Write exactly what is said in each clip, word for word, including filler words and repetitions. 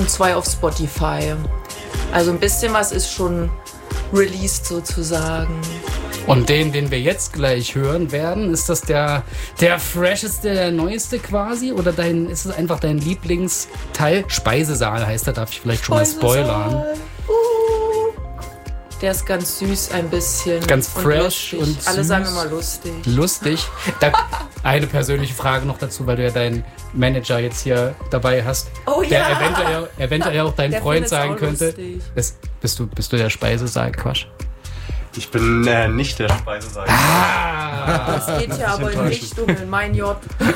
und zwei auf Spotify. Also ein bisschen was ist schon released sozusagen. Und den, den wir jetzt gleich hören werden, ist das der, der fresheste, der neueste quasi? Oder dein, ist es einfach dein Lieblingsteil? Speisesaal heißt er, darf ich vielleicht schon mal spoilern. Uh. Der ist ganz süß, ein bisschen. Ganz fresh und, und alle süß. sagen immer lustig. Lustig. Da, eine persönliche Frage noch dazu, weil du ja deinen Manager jetzt hier dabei hast. Oh der ja. eventuell, eventuell auch dein Der Freund findet's sein auch könnte. lustig. Ist, bist, du, bist du der Speisesaal-Quatsch? Ich bin äh, nicht der Speisesaal. Ah! Das geht ja aber in Richtungen, mein J.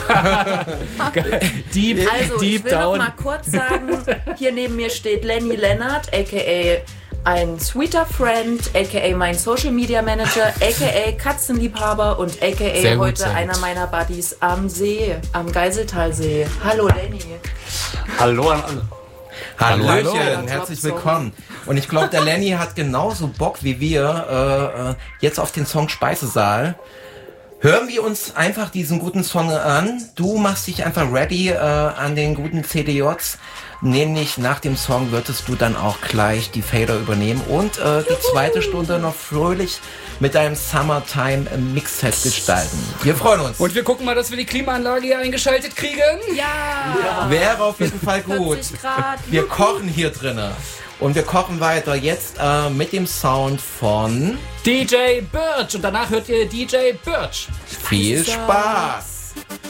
Deep, Also, deep ich will down. noch mal kurz sagen, hier neben mir steht Lenny Lennart, a k a ein sweeter Friend, a k a mein Social Media Manager, a k a Katzenliebhaber und a k a Sehr gut, heute sehr gut. einer meiner Buddies am See, am Geiseltalsee. Hallo Lenny. Hallo an alle. Hallöchen, Hallo. herzlich willkommen. Und ich glaube, der Lenny hat genauso Bock wie wir äh, äh, jetzt auf den Song Speisesaal. Hören wir uns einfach diesen guten Song an. Du machst dich einfach ready äh, an den guten C D Js. Nämlich nach dem Song würdest du dann auch gleich die Fader übernehmen und äh, die zweite Stunde noch fröhlich mit deinem Summertime Mixset gestalten. Wir freuen uns. Und wir gucken mal, dass wir die Klimaanlage hier eingeschaltet kriegen. Ja. Wäre auf jeden Fall gut. vierzig Grad. Wir kochen hier drinnen. Und wir kochen weiter jetzt äh, mit dem Sound von D J Birch. Und danach hört ihr D J Birch. Viel Spaß.